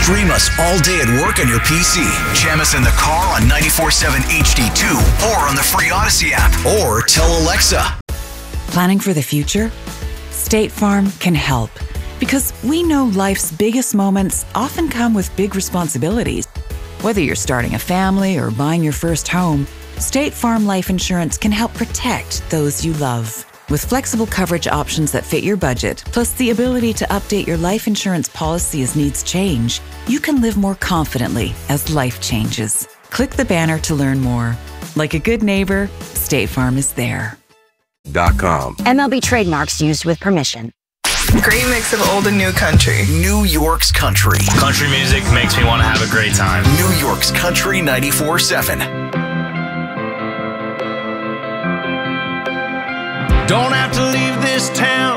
Stream us all day at work on your PC. Jam us in the car on 94.7 HD2 or on the free Odyssey app. Or tell Alexa. Planning for the future? State Farm can help. Because we know life's biggest moments often come with big responsibilities. Whether you're starting a family or buying your first home, State Farm Life Insurance can help protect those you love. With flexible coverage options that fit your budget, plus the ability to update your life insurance policy as needs change, you can live more confidently as life changes. Click the banner to learn more. Like a good neighbor, State Farm is there. .com. MLB trademarks used with permission. Great mix of old and new country. New York's country. Country music makes me want to have a great time. New York's Country 94.7. Don't have to leave this town